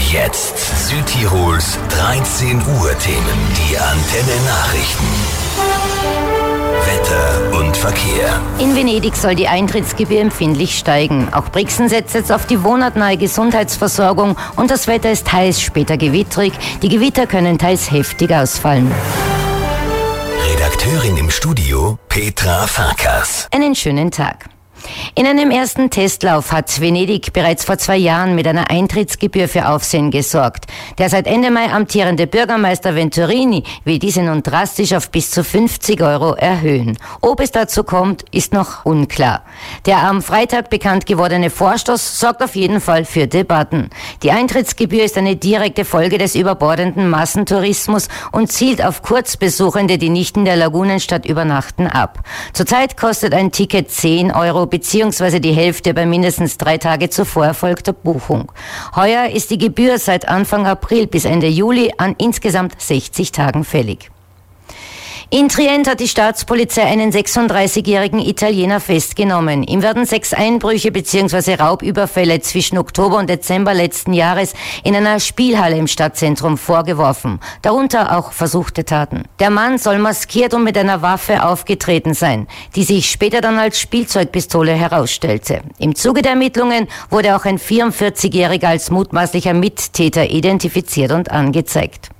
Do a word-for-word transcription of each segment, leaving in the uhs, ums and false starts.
Jetzt Südtirols dreizehn Uhr Themen, die Antenne Nachrichten. Wetter und Verkehr. In Venedig soll die Eintrittsgebühr empfindlich steigen. Auch Brixen setzt jetzt auf die wohnortnahe Gesundheitsversorgung und das Wetter ist heiß, später gewittrig. Die Gewitter können teils heftig ausfallen. Redakteurin im Studio Petra Farkas. Einen schönen Tag. In einem ersten Testlauf hat Venedig bereits vor zwei Jahren mit einer Eintrittsgebühr für Aufsehen gesorgt. Der seit Ende Mai amtierende Bürgermeister Venturini will diese nun drastisch auf bis zu fünfzig Euro erhöhen. Ob es dazu kommt, ist noch unklar. Der am Freitag bekannt gewordene Vorstoß sorgt auf jeden Fall für Debatten. Die Eintrittsgebühr ist eine direkte Folge des überbordenden Massentourismus und zielt auf Kurzbesuchende, die nicht in der Lagunenstadt übernachten, ab. Zurzeit kostet ein Ticket zehn Euro beziehungsweise die Hälfte bei mindestens drei Tage zuvor erfolgter Buchung. Heuer ist die Gebühr seit Anfang April bis Ende Juli an insgesamt sechzig Tagen fällig. In Trient hat die Staatspolizei einen sechsunddreißigjährigen Italiener festgenommen. Ihm werden sechs Einbrüche bzw. Raubüberfälle zwischen Oktober und Dezember letzten Jahres in einer Spielhalle im Stadtzentrum vorgeworfen, darunter auch versuchte Taten. Der Mann soll maskiert und mit einer Waffe aufgetreten sein, die sich später dann als Spielzeugpistole herausstellte. Im Zuge der Ermittlungen wurde auch ein vierundvierzigjähriger als mutmaßlicher Mittäter identifiziert und angezeigt.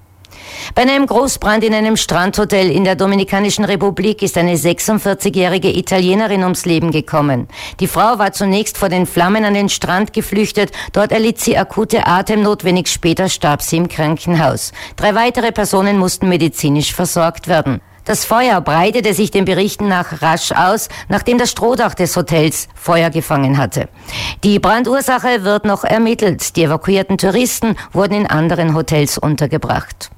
Bei einem Großbrand in einem Strandhotel in der Dominikanischen Republik ist eine sechsundvierzigjährige Italienerin ums Leben gekommen. Die Frau war zunächst vor den Flammen an den Strand geflüchtet, dort erlitt sie akute Atemnot, wenig später starb sie im Krankenhaus. Drei weitere Personen mussten medizinisch versorgt werden. Das Feuer breitete sich den Berichten nach rasch aus, nachdem das Strohdach des Hotels Feuer gefangen hatte. Die Brandursache wird noch ermittelt. Die evakuierten Touristen wurden in anderen Hotels untergebracht.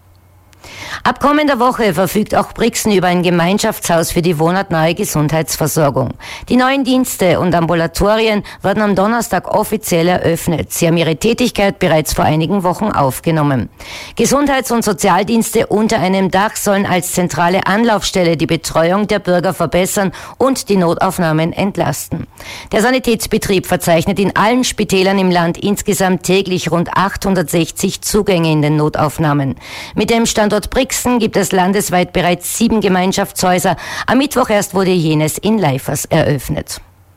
Ab kommender Woche verfügt auch Brixen über ein Gemeinschaftshaus für die wohnortnahe Gesundheitsversorgung. Die neuen Dienste und Ambulatorien werden am Donnerstag offiziell eröffnet. Sie haben ihre Tätigkeit bereits vor einigen Wochen aufgenommen. Gesundheits- und Sozialdienste unter einem Dach sollen als zentrale Anlaufstelle die Betreuung der Bürger verbessern und die Notaufnahmen entlasten. Der Sanitätsbetrieb verzeichnet in allen Spitälern im Land insgesamt täglich rund achthundertsechzig Zugänge in den Notaufnahmen. Mit dem Standort Brixen gibt es landesweit bereits sieben Gemeinschaftshäuser. Am Mittwoch erst wurde jenes in Leifers eröffnet.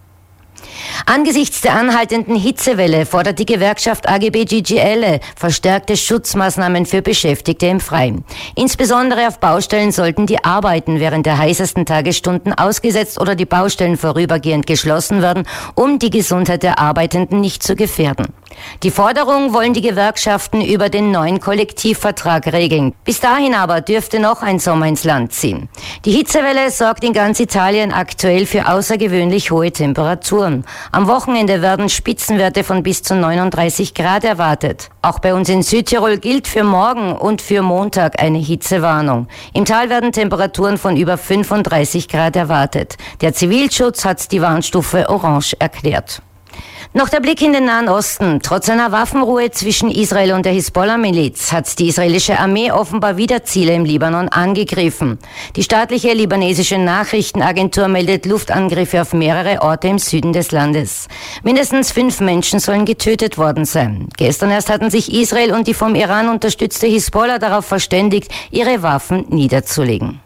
Angesichts der anhaltenden Hitzewelle fordert die Gewerkschaft A G B G G L verstärkte Schutzmaßnahmen für Beschäftigte im Freien. Insbesondere auf Baustellen sollten die Arbeiten während der heißesten Tagesstunden ausgesetzt oder die Baustellen vorübergehend geschlossen werden, um die Gesundheit der Arbeitenden nicht zu gefährden. Die Forderung wollen die Gewerkschaften über den neuen Kollektivvertrag regeln. Bis dahin aber dürfte noch ein Sommer ins Land ziehen. Die Hitzewelle sorgt in ganz Italien aktuell für außergewöhnlich hohe Temperaturen. Am Wochenende werden Spitzenwerte von bis zu neununddreißig Grad erwartet. Auch bei uns in Südtirol gilt für morgen und für Montag eine Hitzewarnung. Im Tal werden Temperaturen von über fünfunddreißig Grad erwartet. Der Zivilschutz hat die Warnstufe Orange erklärt. Noch der Blick in den Nahen Osten. Trotz einer Waffenruhe zwischen Israel und der Hisbollah-Miliz hat die israelische Armee offenbar wieder Ziele im Libanon angegriffen. Die staatliche libanesische Nachrichtenagentur meldet Luftangriffe auf mehrere Orte im Süden des Landes. Mindestens fünf Menschen sollen getötet worden sein. Gestern erst hatten sich Israel und die vom Iran unterstützte Hisbollah darauf verständigt, ihre Waffen niederzulegen.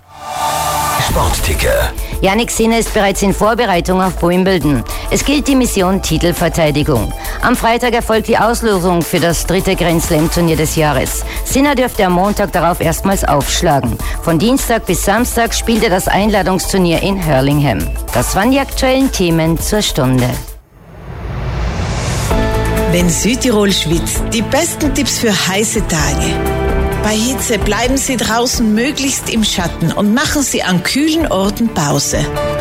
Sportticker. Jannik Sinner ist bereits in Vorbereitung auf Wimbledon. Es gilt die Mission Titelverteidigung. Am Freitag erfolgt die Auslosung für das dritte Grand Slam Turnier des Jahres. Sinner dürfte am Montag darauf erstmals aufschlagen. Von Dienstag bis Samstag spielt er das Einladungsturnier in Hurlingham. Das waren die aktuellen Themen zur Stunde. Wenn Südtirol schwitzt, die besten Tipps für heiße Tage. Bei Hitze bleiben Sie draußen möglichst im Schatten und machen Sie an kühlen Orten Pause.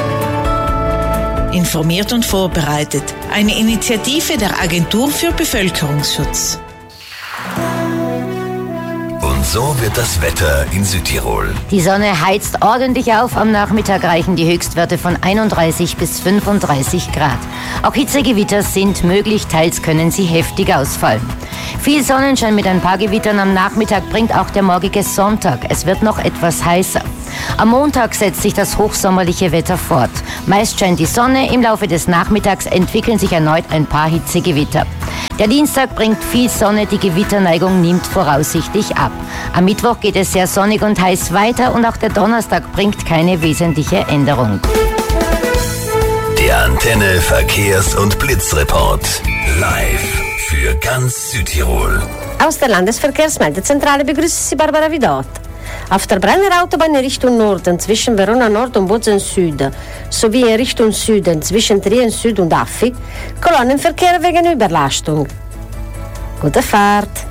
Informiert und vorbereitet. Eine Initiative der Agentur für Bevölkerungsschutz. Und so wird das Wetter in Südtirol. Die Sonne heizt ordentlich auf. Am Nachmittag reichen die Höchstwerte von einunddreißig bis fünfunddreißig Grad. Auch Hitzegewitter sind möglich, teils können sie heftig ausfallen. Viel Sonnenschein mit ein paar Gewittern am Nachmittag bringt auch der morgige Sonntag. Es wird noch etwas heißer. Am Montag setzt sich das hochsommerliche Wetter fort. Meist scheint die Sonne, im Laufe des Nachmittags entwickeln sich erneut ein paar Hitzegewitter. Der Dienstag bringt viel Sonne, die Gewitterneigung nimmt voraussichtlich ab. Am Mittwoch geht es sehr sonnig und heiß weiter und auch der Donnerstag bringt keine wesentliche Änderung. Der Antenne Verkehrs- und Blitzreport. Live für ganz Südtirol. Aus der Landesverkehrsmeldezentrale begrüßt Sie Barbara Vidot. Auf der Brenner Autobahn in Richtung Norden zwischen Verona Nord und Bozen Süd sowie in Richtung Süden zwischen Trien Süd und Affi Kolonnenverkehr wegen Überlastung. Gute Fahrt!